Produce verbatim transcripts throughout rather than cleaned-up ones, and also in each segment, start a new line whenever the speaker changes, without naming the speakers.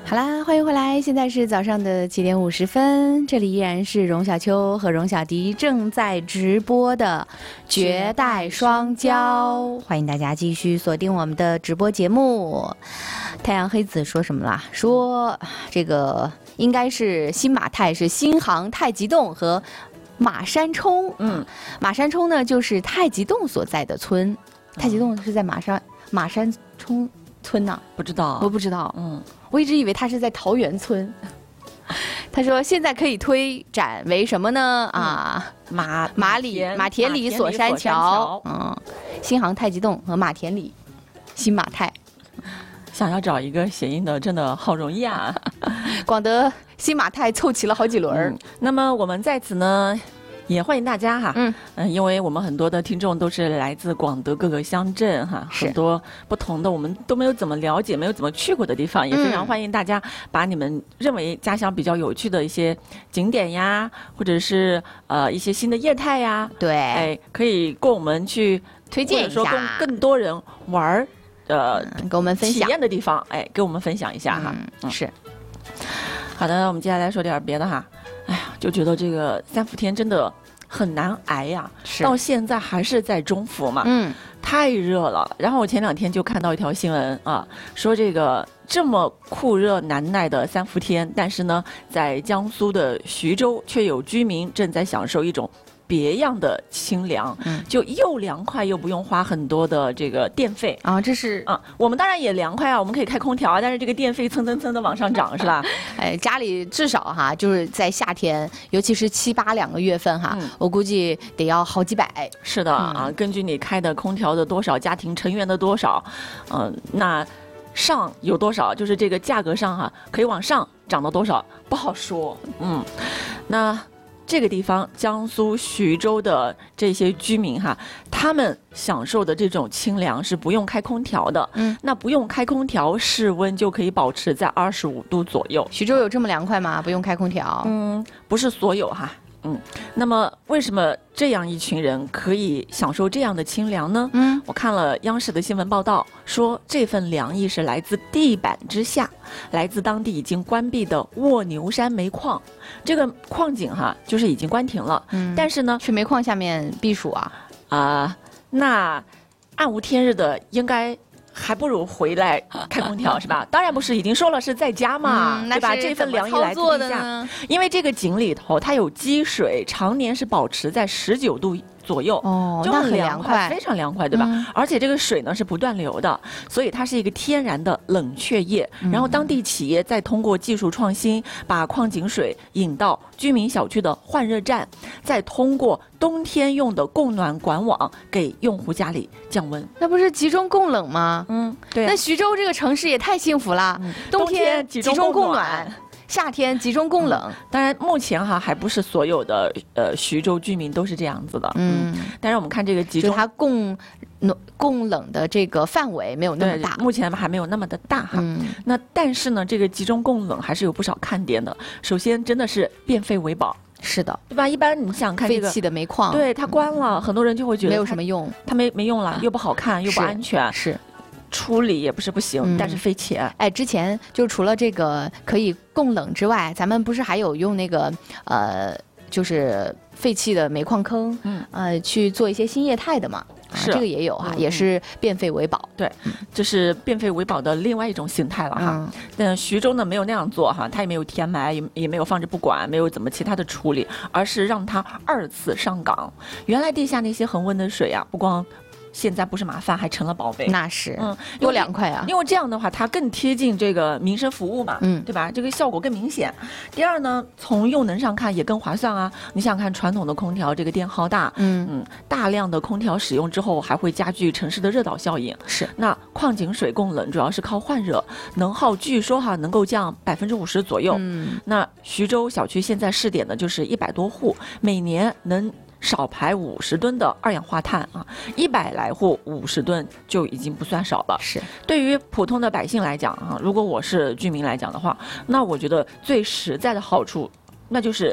好啦，欢迎回来，现在是早上的七点五十分，这里依然是荣小秋和荣小迪正在直播的绝代双骄，欢迎大家继续锁定我们的直播节目。太阳黑子说什么啦？说这个应该是新马泰是新航太极洞和马山冲，嗯，马山冲呢就是太极洞所在的村，太极洞是在马山马山冲村呢、啊？
不知道，
我不知道，嗯。我一直以为他是在桃源村。他说现在可以推展为什么呢？啊，马马里马田里锁山桥，嗯，新航太极洞和马田里新马泰。
想要找一个谐音的，真的好容易啊！
广德新马泰凑齐了好几轮、嗯。
那么我们在此呢，也欢迎大家哈，嗯嗯、呃，因为我们很多的听众都是来自广德各个乡镇哈，很多不同的我们都没有怎么了解、没有怎么去过的地方，也非常欢迎大家把你们认为家乡比较有趣的一些景点呀，或者是呃一些新的业态呀，
对，
哎，可以供我们去
推荐一下，
或者说供更多人玩儿，呃，
嗯、给我们分享
体验的地方，哎，给我们分享一下哈，
嗯，嗯是。
好的，我们接下来说点别的哈。哎呀，就觉得这个三伏天真的很难挨呀，到现在还是在中伏嘛，嗯，太热了。然后我前两天就看到一条新闻啊，说这个这么酷热难耐的三伏天，但是呢，在江苏的徐州却有居民正在享受一种别样的清凉，嗯，就又凉快又不用花很多的这个电费
啊，这是
啊，我们当然也凉快啊，我们可以开空调啊，但是这个电费蹭蹭蹭的往上涨，是吧？
哎，家里至少哈，就是在夏天，尤其是七八两个月份哈，嗯、我估计得要好几百。
是的、嗯、啊，根据你开的空调的多少，家庭成员的多少，嗯、呃，那上有多少，就是这个价格上哈，可以往上涨到多少不好说，嗯，那。这个地方，江苏徐州的这些居民哈，他们享受的这种清凉是不用开空调的。嗯，那不用开空调，室温就可以保持在二十五度左右。
徐州有这么凉快吗？不用开空调？
嗯，不是所有哈。嗯，那么为什么这样一群人可以享受这样的清凉呢？嗯，我看了央视的新闻报道，说这份凉意是来自地板之下，来自当地已经关闭的卧牛山煤矿。这个矿井哈，就是已经关停了。嗯，但是呢，
去煤矿下面避暑啊？
啊、呃，那暗无天日的应该。还不如回来开空调是吧？当然不是，已经说了是在家嘛，
嗯、
对吧？这份凉意来自地下，因为这个井里头它有积水，常年是保持在十九度左右，
哦，
就很
凉快，
非常凉快，对吧？嗯、而且这个水呢是不断流的，所以它是一个天然的冷却液。嗯、然后当地企业再通过技术创新，把矿井水引到居民小区的换热站，再通过冬天用的供暖管网给用户家里降温。
那不是集中供冷吗？
嗯，对、啊。
那徐州这个城市也太幸福了，嗯、冬天集中供暖。夏天集中供冷、嗯，
当然目前哈还不是所有的呃徐州居民都是这样子的，嗯，但是我们看这个集中，
它供供冷的这个范围没有那么大，
目前还没有那么的大哈。嗯、那但是呢，这个集中供冷还是有不少看点的。首先，真的是变废为宝，
是的，
对吧？一般你想看这个
废弃的煤矿，
对它关了，嗯、很多人就会觉得
没有什么用，
它没没用了，又不好看，又不安全，
是。是
处理也不是不行，嗯、但是费钱。
哎，之前就除了这个可以供冷之外，咱们不是还有用那个呃，就是废弃的煤矿坑，嗯，呃，去做一些新业态的嘛？
是、
啊、这个也有哈、啊，嗯、也是变废为宝。
对，这是变废为宝的另外一种形态了哈。嗯、但徐州呢没有那样做哈，它也没有填埋，也也没有放着不管，没有怎么其他的处理，而是让它二次上岗。原来地下那些恒温的水啊，不光。现在不是麻烦，还成了宝贝。
那是，嗯，多凉快啊！
因为这样的话，它更贴近这个民生服务嘛，嗯，对吧？这个效果更明显。第二呢，从用能上看也更划算啊。你想想看，传统的空调这个电耗大，嗯嗯，大量的空调使用之后，还会加剧城市的热岛效应。
是。
那矿井水供冷主要是靠换热，能耗据说哈能够降百分之五十左右。嗯。那徐州小区现在试点的就是一百多户，每年能。少排五十吨的二氧化碳啊，一百来户五十吨就已经不算少了。
是
对于普通的百姓来讲啊，如果我是居民来讲的话，那我觉得最实在的好处，那就是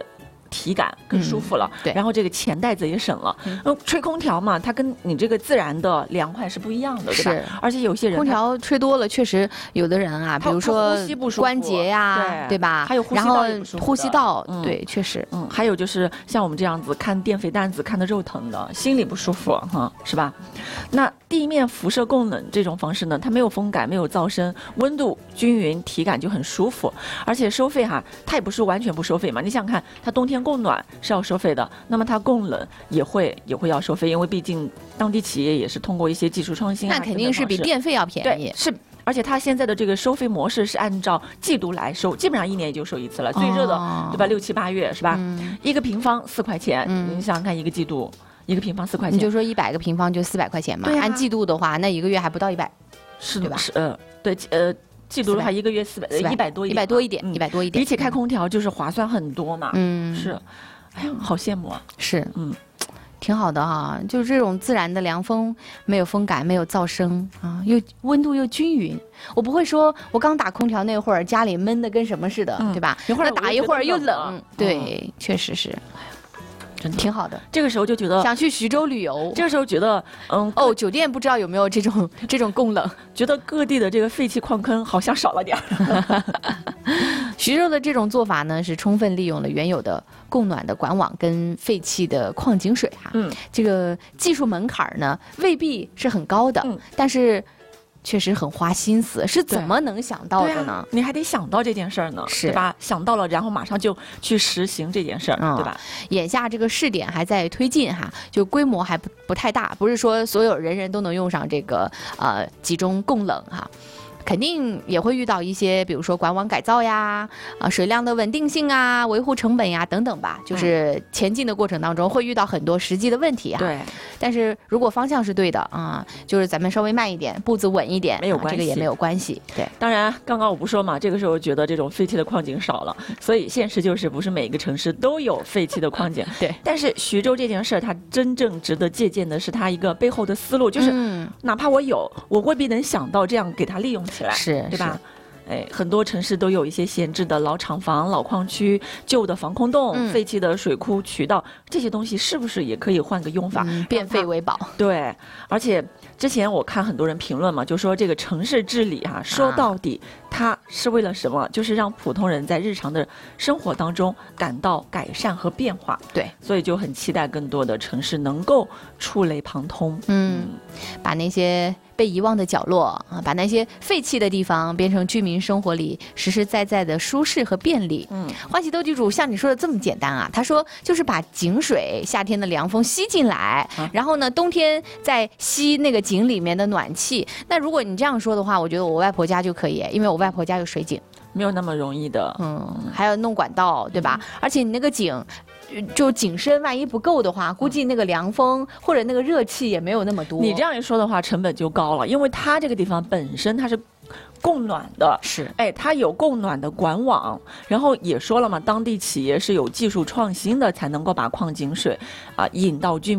体感更舒服了，
嗯、对，
然后这个钱袋子也省了。嗯，吹空调嘛，它跟你这个自然的凉快是不一样的，对吧？
是，
而且有些人
空调吹多了，确实有的人啊，比如说关节呀，
对,
对吧？
还有呼吸道也不舒服，
然后呼吸道，
嗯、
对，确实，
嗯，还有就是像我们这样子看电肥担子看得肉疼的，心里不舒服哈，是吧？那地面辐射供冷这种方式呢，它没有风感，没有噪声，温度均匀，体感就很舒服，而且收费哈，它也不是完全不收费嘛。你想想看，它冬天供暖是要收费的，那么它供冷也会也会要收费，因为毕竟当地企业也是通过一些技术创新、啊，
那肯定是比电费要便宜，
是。而且它现在的这个收费模式是按照季度来收，基本上一年也就收一次了。最热的，哦、对吧？六七八月是吧？嗯、一个平方四块钱，嗯、你想想看，一个季度一个平方四块钱，
你就说一百个平方就四百块钱嘛。
对、啊，
按季度的话，那一个月还不到一百，
是
对吧？
是呃，对呃，季度的话一个月四百一百多
一百多一点，一百多一点，
比起开空调就是划算很多嘛。
嗯，
是，哎呀，好羡慕啊！
是，
嗯。
挺好的哈，就是这种自然的凉风，没有风感，没有噪声啊，又温度又均匀。我不会说，我刚打空调那会儿家里闷的跟什么似的，嗯、对吧？
一会儿
打一会儿又冷，
嗯、
对，确实是。真的挺好的，
这个时候就觉得
想去徐州旅游。
这个时候觉得，嗯，
哦，酒店不知道有没有这种这种供冷，
觉得各地的这个废弃矿坑好像少了点儿。
徐州的这种做法呢，是充分利用了原有的供暖的管网跟废弃的矿井水哈。
嗯，
这个技术门槛呢未必是很高的，
嗯、
但是。确实很花心思，是怎么能想到的呢？
啊、你还得想到这件事儿呢，
是
对吧？想到了，然后马上就去实行这件事儿，嗯、对吧？
眼下这个试点还在推进哈，就规模还不不太大，不是说所有人人都能用上这个呃集中供冷哈。肯定也会遇到一些，比如说管网改造呀，啊水量的稳定性啊，维护成本呀等等吧。就是前进的过程当中会遇到很多实际的问题哈。
对。
但是如果方向是对的啊，就是咱们稍微慢一点，步子稳一点，
没有关系，
啊、这个也没有关系。对。
当然，刚刚我不说嘛，这个时候觉得这种废弃的矿井少了，所以现实就是不是每个城市都有废弃的矿井。
对。
但是徐州这件事儿，它真正值得借鉴的是它一个背后的思路，就是、嗯、哪怕我有，我未必能想到这样给它利用起来。
是，
对吧？哎，很多城市都有一些闲置的老厂房、老矿区、旧的防空洞、嗯、废弃的水库、渠道，这些东西是不是也可以换个用法，
嗯、变废为宝？
对，而且之前我看很多人评论嘛，就说这个城市治理哈、啊，说到底它是为了什么？就是让普通人在日常的生活当中感到改善和变化。
对，
所以就很期待更多的城市能够触类旁通，
嗯，把那些被遗忘的角落啊，把那些废弃的地方变成居民生活里实实在在的舒适和便利。
嗯，
欢喜斗地主像你说的这么简单啊？他说就是把井水夏天的凉风吸进来，啊、然后呢冬天再吸那个井里面的暖气。那如果你这样说的话，我觉得我外婆家就可以，因为我外婆家有水井。
没有那么容易的，
嗯，还要弄管道，对吧？嗯、而且你那个井，就井深万一不够的话，估计那个凉风或者那个热气也没有那么多。
你这样一说的话，成本就高了，因为它这个地方本身它是供暖的，
是，
哎，它有供暖的管网，然后也说了嘛，当地企业是有技术创新的，才能够把矿井水啊、呃、引到居民。